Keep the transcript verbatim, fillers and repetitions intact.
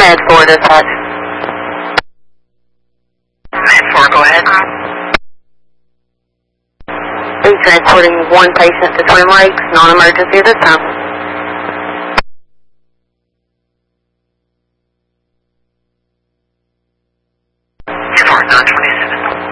Med four dispatch. Med four, go ahead. Please transporting one patient to Twin Lakes, non-emergency at this time. Two four, nine twenty